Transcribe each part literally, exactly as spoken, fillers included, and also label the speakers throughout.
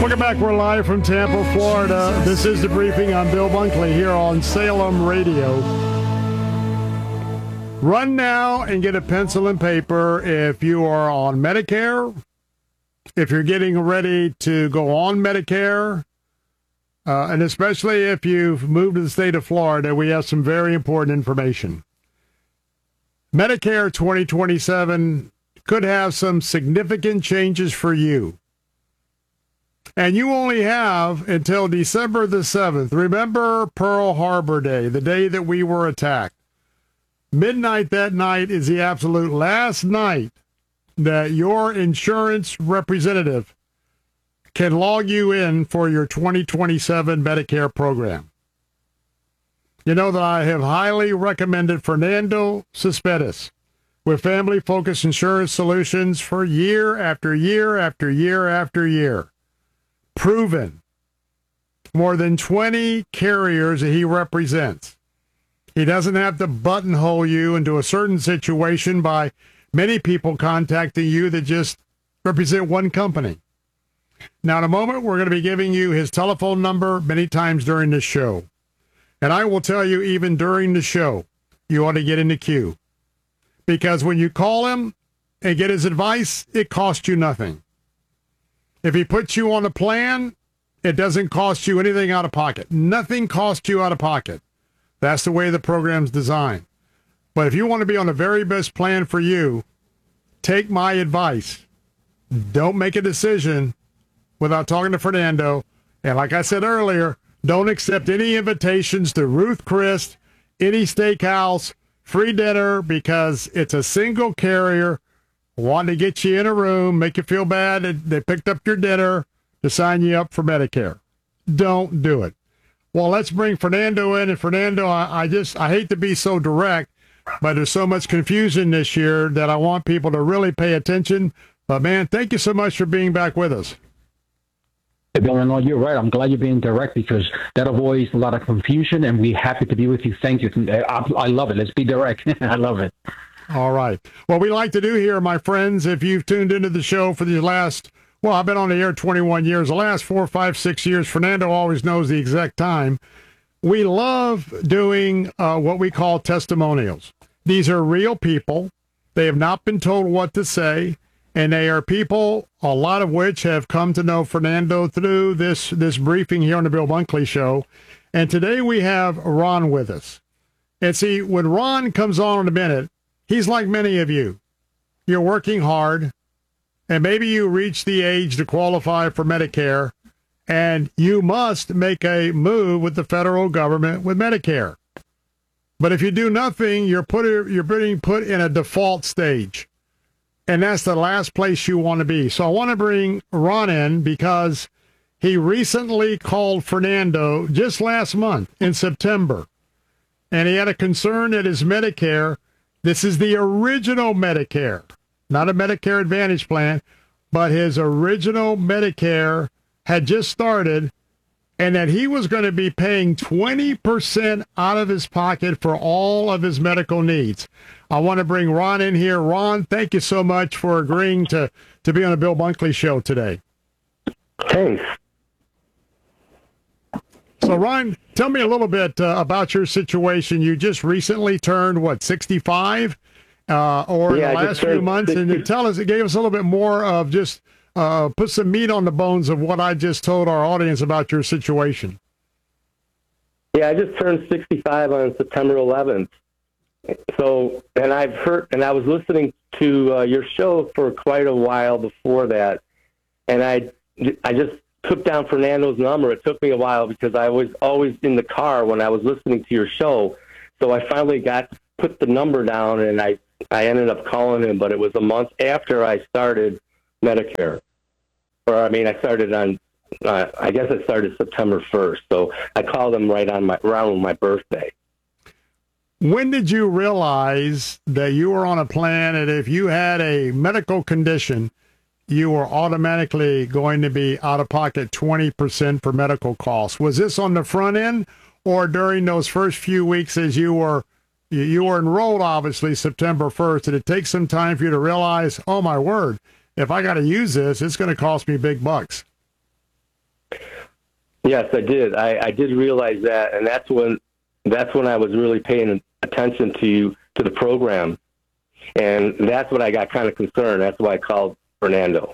Speaker 1: Welcome back. We're live from Tampa, Florida. This is the briefing. I'm Bill Bunkley here on Salem Radio. Run now and get a pencil and paper if you are on Medicare, if you're getting ready to go on Medicare, uh, and especially if you've moved to the state of Florida, we have some very important information. Medicare twenty twenty-seven could have some significant changes for you. And you only have until December the seventh. Remember Pearl Harbor Day, the day that we were attacked. Midnight that night is the absolute last night that your insurance representative can log you in for your twenty twenty-seven Medicare program. You know that I have highly recommended Fernando Cespedes with Family Focus Insurance Solutions for year after year after year after year. Proven. More than twenty carriers that he represents. He doesn't have to buttonhole you into a certain situation by many people contacting you that just represent one company. Now, in a moment, we're going to be giving you his telephone number many times during the show. And I will tell you, even during the show, you ought to get in the queue. Because when you call him and get his advice, it costs you nothing. If he puts you on a plan, it doesn't cost you anything out of pocket. Nothing costs you out of pocket. That's the way the program's designed. But if you want to be on the very best plan for you, take my advice. Don't make a decision without talking to Fernando. And like I said earlier, don't accept any invitations to Ruth Chris, any steakhouse, free dinner, because it's a single carrier wanting to get you in a room, make you feel bad that they picked up your dinner to sign you up for Medicare. Don't do it. Well, let's bring Fernando in. And Fernando, I, I just, I hate to be so direct, but there's so much confusion this year that I want people to really pay attention. But man, thank you so much for being back with us.
Speaker 2: Hey, Bill, no, you're right. I'm glad you're being direct because that avoids a lot of confusion, and we're happy to be with you. Thank you. I, I love it. Let's be direct. I love it.
Speaker 1: All right. What we like to do here, my friends, if you've tuned into the show for the last, well, I've been on the air twenty-one years, the last four, five, six years, Fernando always knows the exact time. We love doing uh, what we call testimonials. These are real people. They have not been told what to say, and they are people, a lot of which have come to know Fernando through this, this briefing here on the Bill Bunkley Show. And today we have Ron with us. And see, when Ron comes on in a minute, he's like many of you. You're working hard, and maybe you reach the age to qualify for Medicare, and you must make a move with the federal government with Medicare. But if you do nothing, you're put you're being put in a default stage, and that's the last place you want to be. So I want to bring Ron in because he recently called Fernando just last month in September, and he had a concern that his Medicare, this is the original Medicare, not a Medicare Advantage plan, but his original Medicare had just started, and that he was going to be paying twenty percent out of his pocket for all of his medical needs. I want to bring Ron in here. Ron, thank you so much for agreeing to, to be on the Bill Bunkley Show today.
Speaker 3: Thanks.
Speaker 1: So, Ron, tell me a little bit uh, about your situation. You just recently turned, what, sixty-five? Uh, or
Speaker 3: yeah,
Speaker 1: in the last few months? sixty. And tell us, it gave us a little bit more of just uh, put some meat on the bones of what I just told our audience about your situation.
Speaker 3: Yeah, I just turned sixty-five on September eleventh. So, and I've heard, and I was listening to uh, your show for quite a while before that, and I, I just took down Fernando's number. It took me a while because I was always in the car when I was listening to your show. So I finally got put the number down, and I, I ended up calling him. But it was a month after I started Medicare, or I mean, I started on. Uh, I guess I started September first. So I called him right on my around my birthday.
Speaker 1: When did you realize that you were on a plan and if you had a medical condition, you were automatically going to be out of pocket twenty percent for medical costs? Was this on the front end or during those first few weeks as you were you were enrolled, obviously, September first? Did it take some time for you to realize, oh, my word, if I got to use this, it's going to cost me big bucks?
Speaker 3: Yes, I did. I, I did realize that, and that's when that's when I was really paying attention to to the program, and that's when I got kind of concerned. That's why I called Fernando.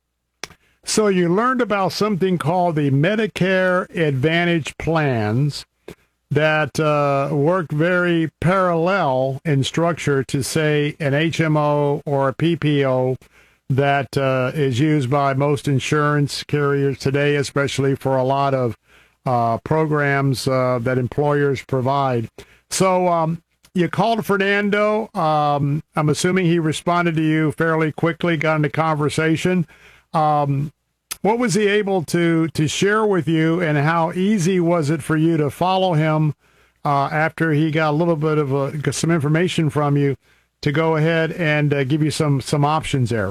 Speaker 1: So you learned about something called the Medicare Advantage plans that uh, work very parallel in structure to, say, an H M O or a P P O that uh, is used by most insurance carriers today, especially for a lot of uh, programs uh, that employers provide. So um, you called Fernando. Um, I'm assuming he responded to you fairly quickly, got into conversation. Um, what was he able to, to share with you, and how easy was it for you to follow him uh, after he got a little bit of a, some information from you to go ahead and uh, give you some, some options there?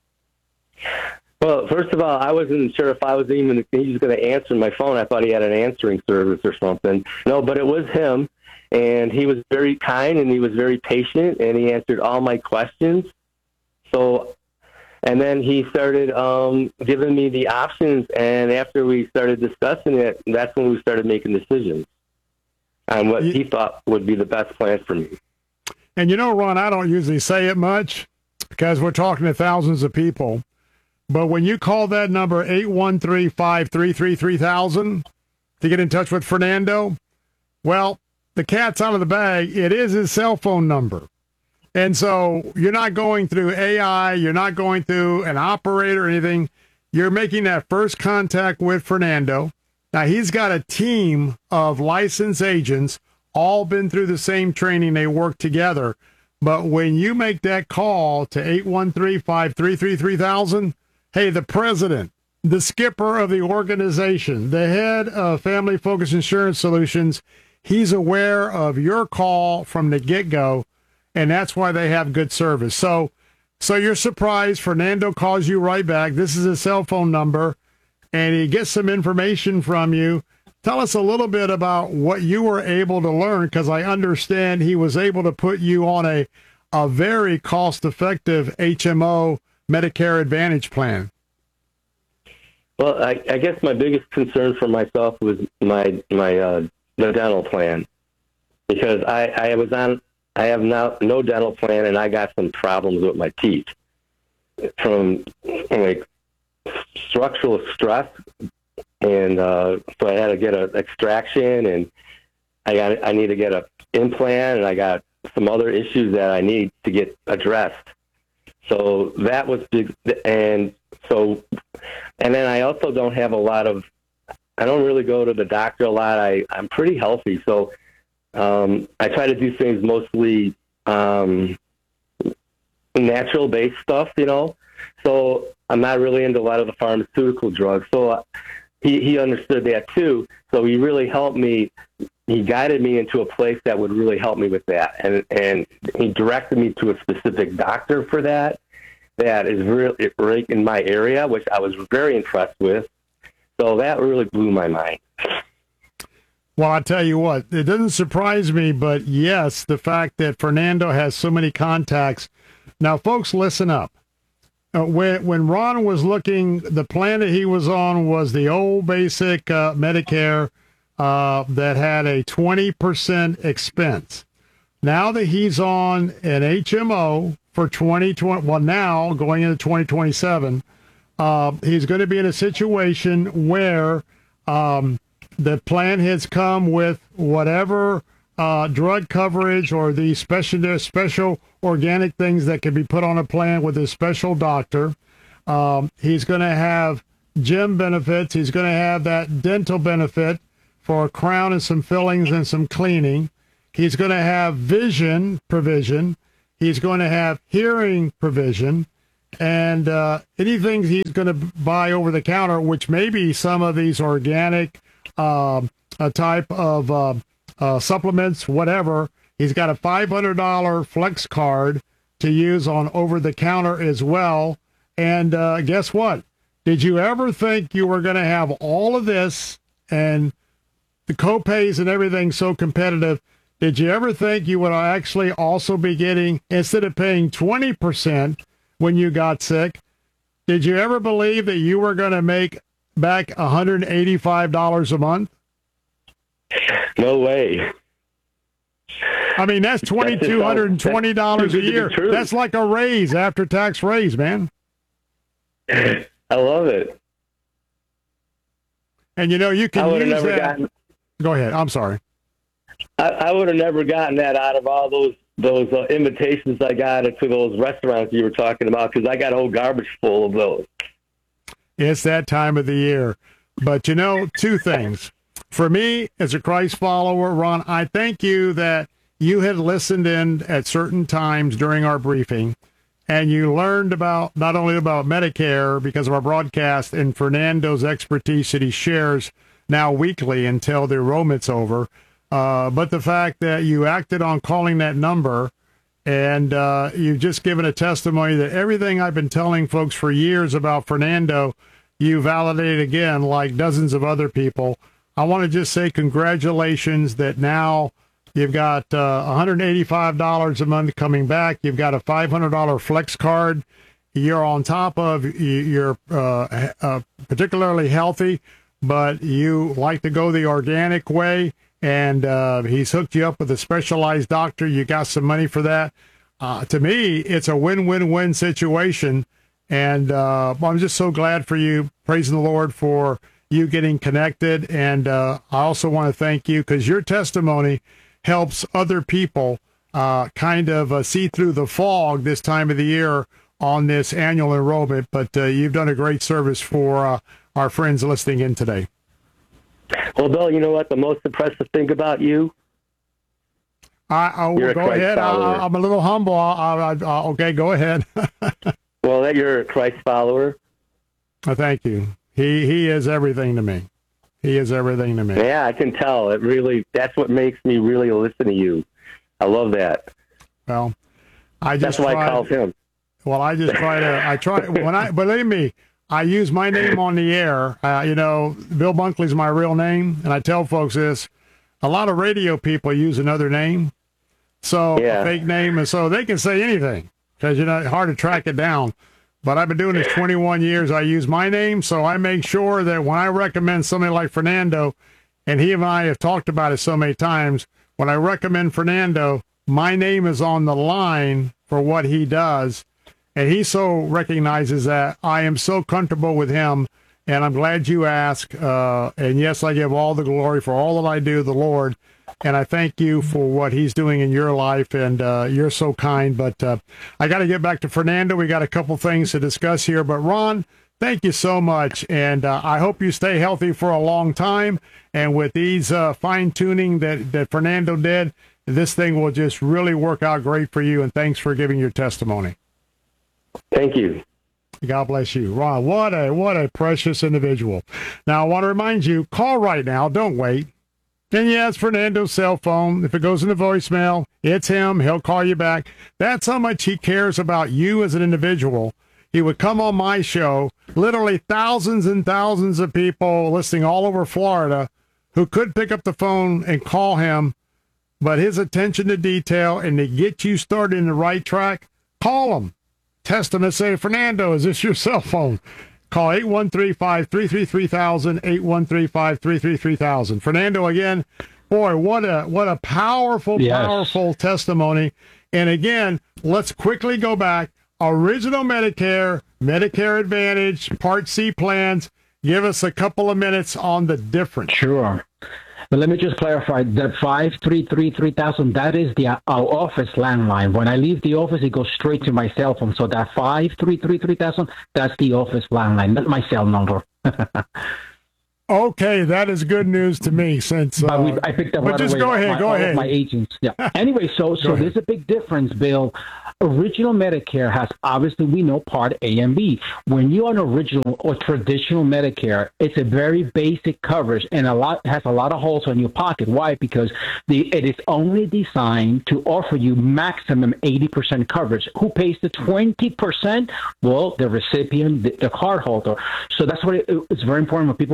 Speaker 3: Well, first of all, I wasn't sure if I was even he was going to answer my phone. I thought he had an answering service or something. No, but it was him, and he was very kind and he was very patient, and he answered all my questions. So, and then he started um, giving me the options, and after we started discussing it, that's when we started making decisions on what he thought would be the best plan for me.
Speaker 1: And you know, Ron, I don't usually say it much because we're talking to thousands of people. But when you call that number eight one three, five three three, three thousand to get in touch with Fernando, well, the cat's out of the bag. It is his cell phone number. And so you're not going through A I. You're not going through an operator or anything. You're making that first contact with Fernando. Now, he's got a team of licensed agents, all been through the same training. They work together. But when you make that call to eight one three, five three three, three thousand, hey, the president, the skipper of the organization, the head of Family Focus Insurance Solutions, he's aware of your call from the get-go, and that's why they have good service. So so you're surprised Fernando calls you right back. This is his cell phone number, and he gets some information from you. Tell us a little bit about what you were able to learn, because I understand he was able to put you on a, a very cost-effective H M O Medicare Advantage plan.
Speaker 3: Well, I, I guess my biggest concern for myself was my my uh, the dental plan, because I, I was on I have now no dental plan, and I got some problems with my teeth from like structural stress, and uh, so I had to get an extraction, and I got I need to get a implant, and I got some other issues that I need to get addressed. So that was big, and so, and then I also don't have a lot of, I don't really go to the doctor a lot. I, I'm pretty healthy, so um, I try to do things mostly um, natural-based stuff, you know. So I'm not really into a lot of the pharmaceutical drugs. So uh, he, he understood that too. So he really helped me. He guided me into a place that would really help me with that. And, and he directed me to a specific doctor for that, that is really right in my area, which I was very impressed with. So that really blew my mind.
Speaker 1: Well, I tell you what, it doesn't surprise me, but yes, the fact that Fernando has so many contacts. Now, folks, listen up. Uh, when, when Ron was looking, the plan that he was on was the old basic uh, Medicare uh, that had a twenty percent expense. Now that he's on an H M O for twenty twenty, well, now going into twenty twenty-seven, uh, he's going to be in a situation where um, the plan has come with whatever uh, drug coverage or the special special organic things that can be put on a plan with a special doctor. Um, he's going to have gym benefits. He's going to have that dental benefit for a crown and some fillings and some cleaning. He's going to have vision provision. He's going to have hearing provision. And uh, anything he's going to buy over the counter, which may be some of these organic uh, a type of uh, uh, supplements, whatever. He's got a five hundred dollars flex card to use on over the counter as well. And uh, guess what? Did you ever think you were going to have all of this and the copays and everything so competitive? Did you ever think you would actually also be getting, instead of paying twenty percent when you got sick, did you ever believe that you were going to make back one hundred eighty-five dollars a month?
Speaker 3: No way.
Speaker 1: I mean, that's two thousand two hundred twenty dollars a year. That's like a raise, after-tax raise, man.
Speaker 3: I love it.
Speaker 1: And, you know, you can use
Speaker 3: never
Speaker 1: that.
Speaker 3: Gotten,
Speaker 1: Go ahead. I'm sorry.
Speaker 3: I, I would have never gotten that out of all those those uh, invitations I got to those restaurants you were talking about, because I got a whole garbage full of those.
Speaker 1: It's that time of the year. But, you know, two things. For me, as a Christ follower, Ron, I thank you that you had listened in at certain times during our briefing, and you learned about not only about Medicare because of our broadcast and Fernando's expertise that he shares now weekly until the enrollment's over, uh, but the fact that you acted on calling that number, and uh, you've just given a testimony that everything I've been telling folks for years about Fernando, you validated again, like dozens of other people. I want to just say congratulations that now you've got uh, one hundred eighty-five dollars a month coming back. You've got a five hundred dollars flex card. You're on top of, you're uh, uh, particularly healthy, but you like to go the organic way, and uh, he's hooked you up with a specialized doctor. You got some money for that. Uh, to me, it's a win-win-win situation, and uh, I'm just so glad for you, praising the Lord for you getting connected, and uh, I also want to thank you because your testimony helps other people uh, kind of uh, see through the fog this time of the year on this annual enrollment, but uh, you've done a great service for uh, our friends listening in today.
Speaker 3: Well, Bill, you know what? The most impressive thing about you?
Speaker 1: I, I will go ahead. I, I'm a little humble. I, I, I, okay, go ahead.
Speaker 3: Well, that you're a Christ follower.
Speaker 1: Oh, thank you. He he is everything to me. He is everything to me.
Speaker 3: Yeah, I can tell. It really, that's what makes me really listen to you. I love that.
Speaker 1: Well, I just
Speaker 3: that's why
Speaker 1: tried,
Speaker 3: I called him.
Speaker 1: Well, I just try to. I try when I believe me. I use my name on the air. Uh, you know, Bill Bunkley's my real name, and I tell folks this: a lot of radio people use another name, so
Speaker 3: yeah.
Speaker 1: a fake name, and so they can say anything because you know it's hard to track it down. But I've been doing this twenty-one years. I use my name, so I make sure that when I recommend somebody like Fernando, and he and I have talked about it so many times, when I recommend Fernando, my name is on the line for what he does. And he so recognizes that. I am so comfortable with him, and I'm glad you asked. Uh, and yes, I give all the glory for all that I do, the Lord. And I thank you for what he's doing in your life, and uh, you're so kind. But uh, I got to get back to Fernando. We got a couple things to discuss here. But, Ron, thank you so much, and uh, I hope you stay healthy for a long time. And with these uh, fine-tuning that, that Fernando did, this thing will just really work out great for you, and thanks for giving your testimony.
Speaker 3: Thank you.
Speaker 1: God bless you. Ron, what a what a precious individual. Now, I want to remind you, call right now. Don't wait. And yeah, it's Fernando's cell phone. If it goes into voicemail, it's him. He'll call you back. That's how much he cares about you as an individual. He would come on my show, literally thousands and thousands of people listening all over Florida who could pick up the phone and call him, but his attention to detail and to get you started in the right track, call him. Test him and say, Fernando, is this your cell phone? Call eight one three, five three three, three thousand, eight one three, five three three, three thousand. Fernando, again, boy, what a what a powerful,
Speaker 2: yes.
Speaker 1: powerful testimony. And again, let's quickly go back. Original Medicare, Medicare Advantage, Part C plans. Give us a couple of minutes on the difference.
Speaker 2: Sure. But let me just clarify, that five three three, three thousand, that is the our office landline. When I leave the office, it goes straight to my cell phone. So that five three three, three thousand, that's the office landline, not my cell number.
Speaker 1: Okay, that is good news to me since uh,
Speaker 2: we, I picked up
Speaker 1: but
Speaker 2: right
Speaker 1: just
Speaker 2: away
Speaker 1: go ahead,
Speaker 2: my,
Speaker 1: go
Speaker 2: all
Speaker 1: ahead.
Speaker 2: Of my agents. Yeah. Anyway, so so there's a big difference, Bill. Original Medicare has, obviously, we know Part A and B. When you're on original or traditional Medicare, it's a very basic coverage and a lot has a lot of holes on your pocket. Why? Because the it is only designed to offer you maximum eighty percent coverage. Who pays the twenty percent? Well, the recipient, the, the card holder. So that's what it, it's very important when people call us.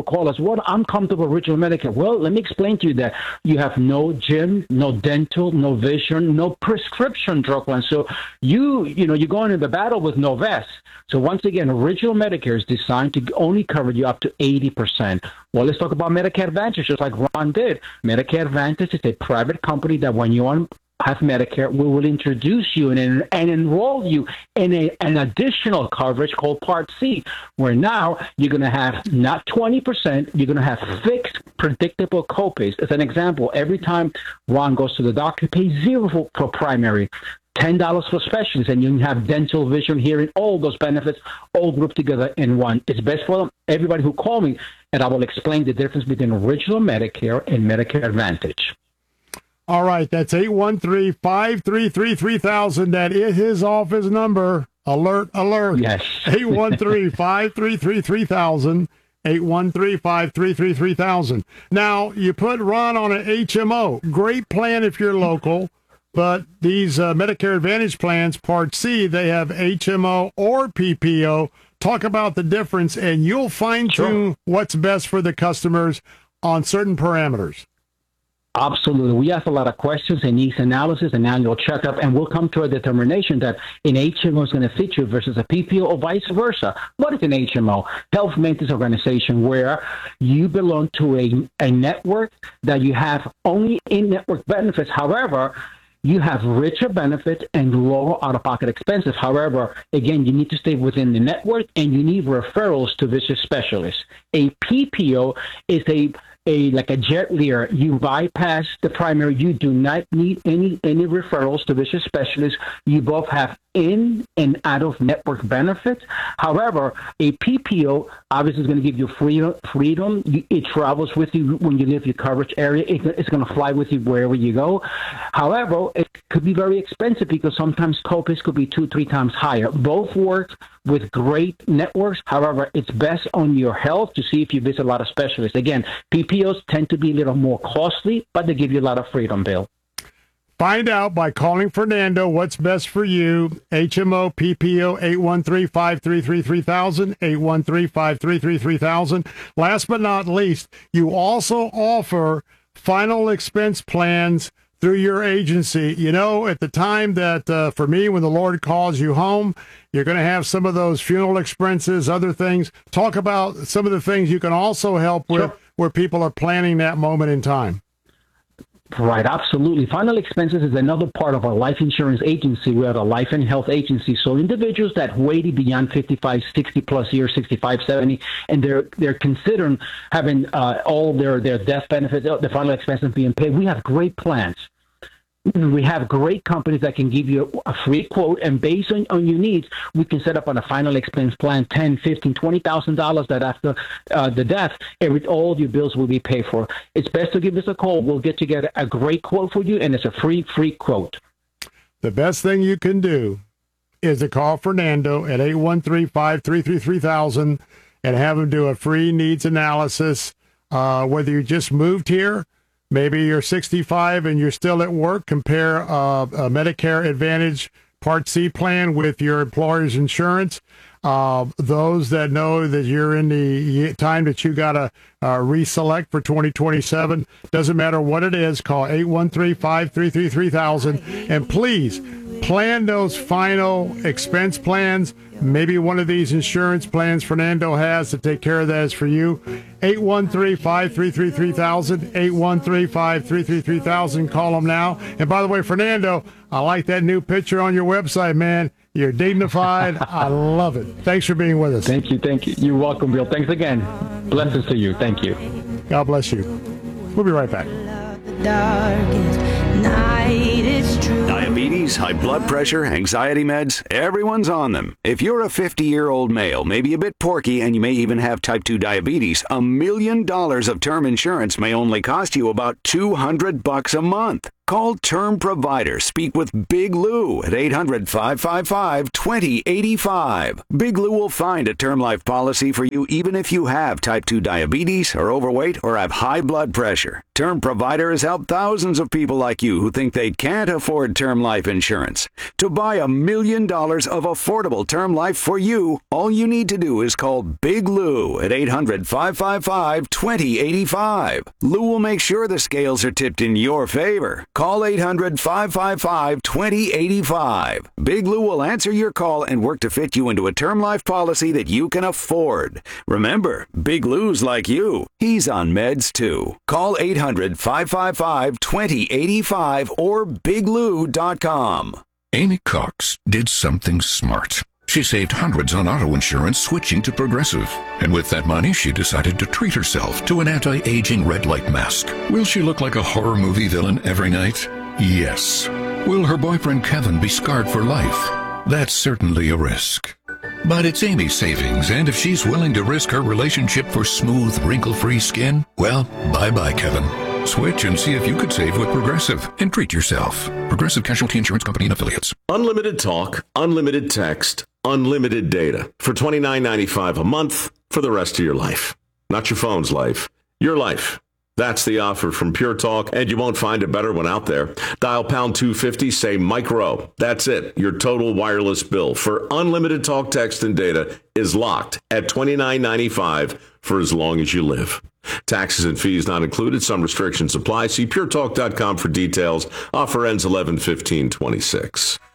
Speaker 2: well, I'm comfortable with original Medicare. Well, let me explain to you that you have no gym, no dental, no vision, no prescription drug plan. So you, you know, you're going into the battle with no vest. So once again, original Medicare is designed to only cover you up to eighty percent. Well, let's talk about Medicare Advantage, just like Ron did. Medicare Advantage is a private company that when you're on have Medicare, we will introduce you and, and enroll you in a, an additional coverage called Part C, where now you're going to have not twenty percent, you're going to have fixed, predictable copays. As an example, every time Ron goes to the doctor, he pays zero for, for primary, ten dollars for specialists, and you can have dental, vision, hearing, all those benefits all grouped together in one. It's best for them. Everybody who call me, and I will explain the difference between original Medicare and Medicare Advantage.
Speaker 1: All right, that's eight one three, five three three, three thousand. That is his office number. Alert, alert.
Speaker 2: Yes.
Speaker 1: eight one three, five three three, three thousand. eight one three, five three three, three thousand. Now, you put Ron on an H M O. Great plan if you're local, but these uh, Medicare Advantage plans, Part C, they have H M O or P P O. Talk about the difference, and you'll fine-tune sure. what's best for the customers on certain parameters.
Speaker 2: Absolutely. We ask a lot of questions and needs analysis and annual checkup, and we'll come to a determination that an H M O is going to fit you versus a P P O or vice versa. What is an H M O? Health maintenance organization, where you belong to a, a network that you have only in-network benefits. However, you have richer benefits and lower out-of-pocket expenses. However, again, you need to stay within the network, and you need referrals to visit specialists. A P P O is a A like a jet lear. You bypass the primary. You do not need any any referrals to visit specialists. You both have in and out of network benefits. However, a P P O obviously is going to give you freedom. Freedom. You, it travels with you when you leave your coverage area. It, it's going to fly with you wherever you go. However, it could be very expensive because sometimes copays could be two, three times higher. Both work with great networks. However, it's best on your health to see if you visit a lot of specialists. Again, P P Os tend to be a little more costly, but they give you a lot of freedom, Bill.
Speaker 1: Find out by calling Fernando what's best for you. H M O, P P O, eight one three, five three three, three thousand, eight one three, five three three, three thousand. Last but not least, you also offer final expense plans through your agency. You know, at the time that, uh, for me, when the Lord calls you home, you're going to have some of those funeral expenses, other things. Talk about some of the things you can also help with sure. where people are planning that moment in time.
Speaker 2: Right, absolutely. Final expenses is another part of our life insurance agency. We are a life and health agency. So individuals that waited beyond fifty-five, sixty plus years, sixty-five, seventy, and they're they're considering having uh, all their, their death benefits, the final expenses being paid, we have great plans. We have great companies that can give you a free quote, and based on, on your needs, we can set up on a final expense plan, ten, fifteen, twenty thousand dollars that after uh, the death, every, all your bills will be paid for. It's best to give us a call. We'll get together a great quote for you, and it's a free, free quote.
Speaker 1: The best thing you can do is to call Fernando at eight one three, five three three, three thousand and have him do a free needs analysis, uh, whether you just moved here, maybe you're sixty-five and you're still at work. Compare uh, a Medicare Advantage Part C plan with your employer's insurance. Uh, those that know that you're in the time that you got to uh, reselect for twenty twenty-seven, doesn't matter what it is, call eight one three, five three three, three thousand. And please plan those final expense plans. Maybe one of these insurance plans Fernando has to take care of that is for you. eight one three, five three three, three thousand, eight one three, five three three, three thousand. Call them now. And by the way, Fernando, I like that new picture on your website, man. You're dignified. I love it. Thanks for being with us.
Speaker 2: Thank you. Thank you. You're welcome, Bill. Thanks again. Blessings to you. Thank you.
Speaker 1: God bless you. We'll be right back.
Speaker 4: Diabetes, high blood pressure, anxiety meds, everyone's on them. If you're a fifty-year-old male, maybe a bit porky, and you may even have type two diabetes, a million dollars of term insurance may only cost you about two hundred bucks a month. Call Term Provider. Speak with Big Lou at eight hundred, five five five, two zero eight five. Big Lou will find a term life policy for you even if you have type two diabetes, are overweight, or have high blood pressure. Term Provider has helped thousands of people like you who think they can't afford term life insurance. To buy a million dollars of affordable term life for you, all you need to do is call Big Lou at eight hundred, five five five, two zero eight five. Lou will make sure the scales are tipped in your favor. Call eight hundred, five five five, two zero eight five. Big Lou will answer your call and work to fit you into a term life policy that you can afford. Remember, Big Lou's like you. He's on meds too. Call eight hundred, five five five, two zero eight five or big lou dot com.
Speaker 5: Amy Cox did something smart. She saved hundreds on auto insurance switching to Progressive. And with that money, she decided to treat herself to an anti-aging red light mask. Will she look like a horror movie villain every night? Yes. Will her boyfriend Kevin be scarred for life? That's certainly a risk. But it's Amy's savings, and if she's willing to risk her relationship for smooth, wrinkle-free skin, well, bye-bye, Kevin. Switch and see if you could save with Progressive and treat yourself. Progressive Casualty Insurance Company and Affiliates.
Speaker 6: Unlimited talk, unlimited text, unlimited data for twenty-nine ninety-five a month for the rest of your life. Not your phone's life, your life. That's the offer from Pure Talk, and you won't find a better one out there. Dial pound two fifty, say micro. That's it. Your total wireless bill for unlimited talk, text, and data is locked at twenty-nine ninety-five for as long as you live. Taxes and fees not included. Some restrictions apply. See pure talk dot com for details. Offer ends eleven fifteen twenty-six.